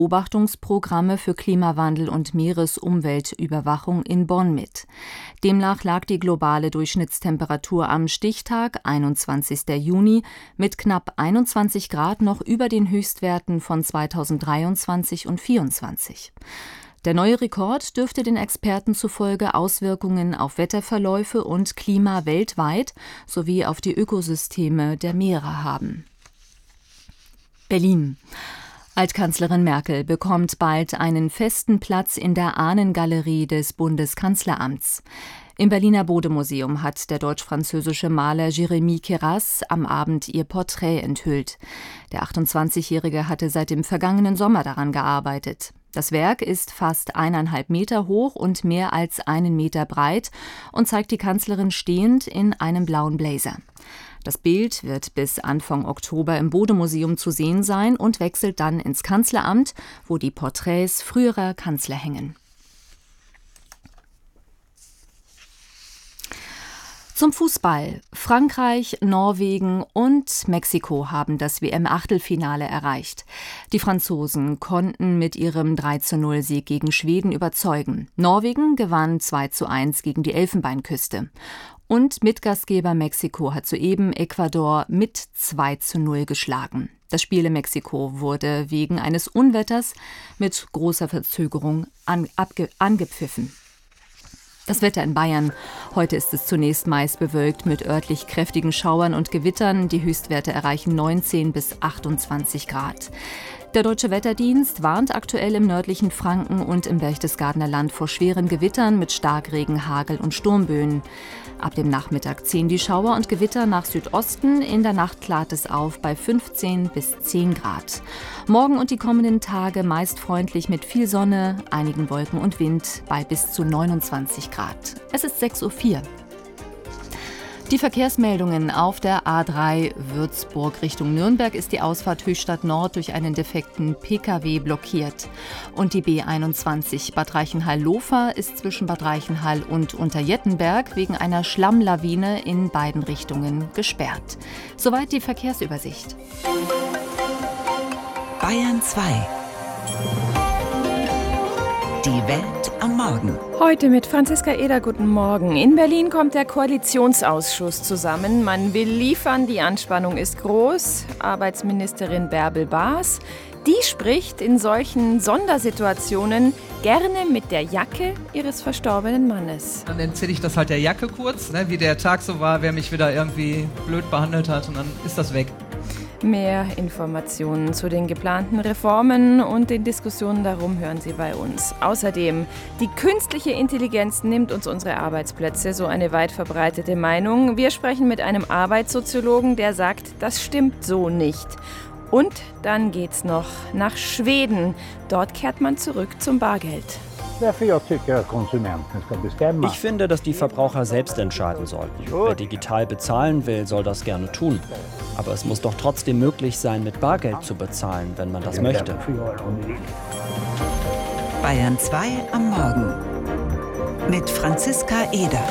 Beobachtungsprogramme für Klimawandel und Meeresumweltüberwachung in Bonn mit. Demnach lag die globale Durchschnittstemperatur am Stichtag, 21. Juni, mit knapp 21 Grad noch über den Höchstwerten von 2023 und 2024. Der neue Rekord dürfte den Experten zufolge Auswirkungen auf Wetterverläufe und Klima weltweit sowie auf die Ökosysteme der Meere haben. Berlin. Altkanzlerin Merkel bekommt bald einen festen Platz in der Ahnengalerie des Bundeskanzleramts. Im Berliner Bode-Museum hat der deutsch-französische Maler Jérémy Queyras am Abend ihr Porträt enthüllt. Der 28-Jährige hatte seit dem vergangenen Sommer daran gearbeitet. Das Werk ist fast 1,5 Meter hoch und mehr als 1 Meter breit und zeigt die Kanzlerin stehend in einem blauen Blazer. Das Bild wird bis Anfang Oktober im Bode-Museum zu sehen sein und wechselt dann ins Kanzleramt, wo die Porträts früherer Kanzler hängen. Zum Fußball. Frankreich, Norwegen und Mexiko haben das WM-Achtelfinale erreicht. Die Franzosen konnten mit ihrem 3:0-Sieg gegen Schweden überzeugen. Norwegen gewann 2:1 gegen die Elfenbeinküste. Und Mitgastgeber Mexiko hat soeben Ecuador mit 2:0 geschlagen. Das Spiel in Mexiko wurde wegen eines Unwetters mit großer Verzögerung angepfiffen. Das Wetter in Bayern. Heute ist es zunächst meist bewölkt mit örtlich kräftigen Schauern und Gewittern. Die Höchstwerte erreichen 19 bis 28 Grad. Der Deutsche Wetterdienst warnt aktuell im nördlichen Franken und im Berchtesgadener Land vor schweren Gewittern mit Starkregen, Hagel und Sturmböen. Ab dem Nachmittag ziehen die Schauer und Gewitter nach Südosten. In der Nacht klart es auf bei 15 bis 10 Grad. Morgen und die kommenden Tage meist freundlich mit viel Sonne, einigen Wolken und Wind bei bis zu 29 Grad. Es ist 6:04 Uhr. Die Verkehrsmeldungen auf der A3 Würzburg Richtung Nürnberg ist die Ausfahrt Höchstadt Nord durch einen defekten Pkw blockiert. Und die B21 Bad Reichenhall-Lofer ist zwischen Bad Reichenhall und Unterjettenberg wegen einer Schlammlawine in beiden Richtungen gesperrt. Soweit die Verkehrsübersicht. Bayern 2. Die Welt am Morgen. Heute mit Franziska Eder, guten Morgen. In Berlin kommt der Koalitionsausschuss zusammen. Man will liefern, die Anspannung ist groß. Arbeitsministerin Bärbel Baas, die spricht in solchen Sondersituationen gerne mit der Jacke ihres verstorbenen Mannes. Dann erzähle ich das halt der Jacke kurz, wie der Tag so war, wer mich wieder irgendwie blöd behandelt hat und dann ist das weg. Mehr Informationen zu den geplanten Reformen und den Diskussionen darum hören Sie bei uns. Außerdem, die künstliche Intelligenz nimmt uns unsere Arbeitsplätze, so eine weit verbreitete Meinung. Wir sprechen mit einem Arbeitssoziologen, der sagt, das stimmt so nicht. Und dann geht's noch nach Schweden. Dort kehrt man zurück zum Bargeld. Ich finde, dass die Verbraucher selbst entscheiden sollten. Wer digital bezahlen will, soll das gerne tun. Aber es muss doch trotzdem möglich sein, mit Bargeld zu bezahlen, wenn man das möchte. Bayern 2 am Morgen mit Franziska Eder.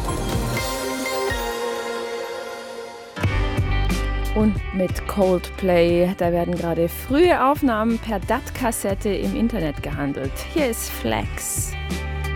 Und mit Coldplay, da werden gerade frühe Aufnahmen per DAT-Kassette im Internet gehandelt. Hier ist Flex.